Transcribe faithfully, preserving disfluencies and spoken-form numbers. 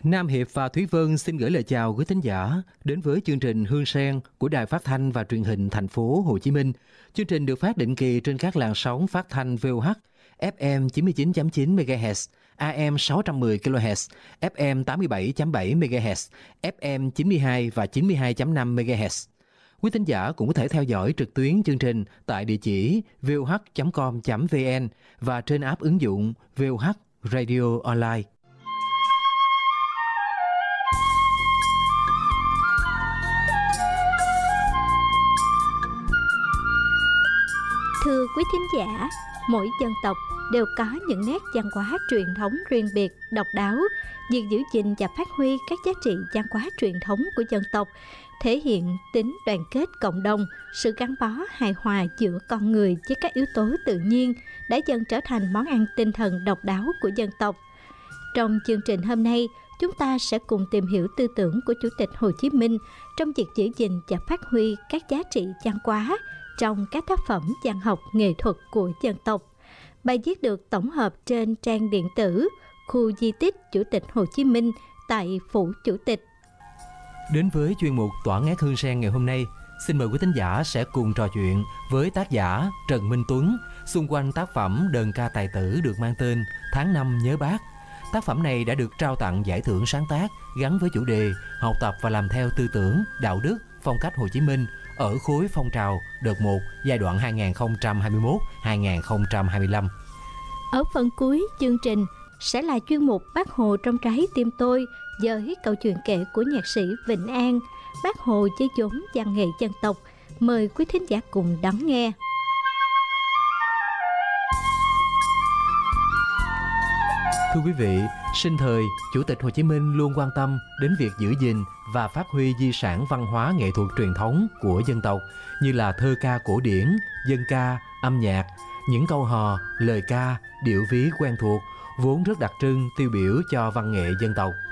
Nam Hiệp và Thúy Vân xin gửi lời chào quý thính giả đến với chương trình Hương Sen của Đài Phát thanh và Truyền hình Thành phố Hồ Chí Minh. Chương trình được phát định kỳ trên các làn sóng phát thanh vê o hát, ép em chín mươi chín phẩy chín mê ga héc, a em sáu trăm mười ki lô héc, ép em tám mươi bảy phẩy bảy mê ga héc, ép em chín mươi hai và chín mươi hai phẩy năm mê ga héc. Quý thính giả cũng có thể theo dõi trực tuyến chương trình tại địa chỉ vê o hát chấm com chấm vê en và trên app ứng dụng vê o hát Radio Online. Thưa quý thính giả, mỗi dân tộc đều có những nét văn hóa truyền thống riêng biệt, độc đáo. Việc giữ gìn và phát huy các giá trị văn hóa truyền thống của dân tộc thể hiện tính đoàn kết cộng đồng, sự gắn bó hài hòa giữa con người với các yếu tố tự nhiên đã dần trở thành món ăn tinh thần độc đáo của dân tộc. Trong chương trình hôm nay, chúng ta sẽ cùng tìm hiểu tư tưởng của Chủ tịch Hồ Chí Minh trong việc giữ gìn và phát huy các giá trị văn hóa trong các tác phẩm văn học nghệ thuật của dân tộc. Bài viết được tổng hợp trên trang điện tử Khu di tích Chủ tịch Hồ Chí Minh tại Phủ Chủ tịch. Đến với chuyên mục Tỏa Ngát Hương Sen ngày hôm nay, xin mời quý thính giả sẽ cùng trò chuyện với tác giả Trần Minh Tuấn xung quanh tác phẩm Đơn ca tài tử được mang tên Tháng năm nhớ Bác. Tác phẩm này đã được trao tặng giải thưởng sáng tác gắn với chủ đề học tập và làm theo tư tưởng, đạo đức, phong cách Hồ Chí Minh ở khối phong trào đợt một giai đoạn hai nghìn không trăm hai mươi mốt đến hai nghìn không trăm hai mươi lăm. Ở phần cuối chương trình sẽ là chuyên mục Bác Hồ trong trái tim tôi với câu chuyện kể của nhạc sĩ Vĩnh An, Bác Hồ với vốn văn nghệ dân tộc. Mời quý thính giả cùng đón nghe. Thưa quý vị, sinh thời, Chủ tịch Hồ Chí Minh luôn quan tâm đến việc giữ gìn và phát huy di sản văn hóa nghệ thuật truyền thống của dân tộc như là thơ ca cổ điển, dân ca, âm nhạc, những câu hò, lời ca, điệu ví quen thuộc, vốn rất đặc trưng tiêu biểu cho văn nghệ dân tộc.